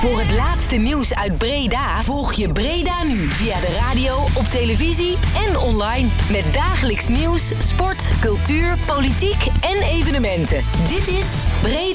Voor het laatste nieuws uit Breda volg je Breda Nu via de radio, op televisie en online. Met dagelijks nieuws, sport, cultuur, politiek en evenementen. Dit is Breda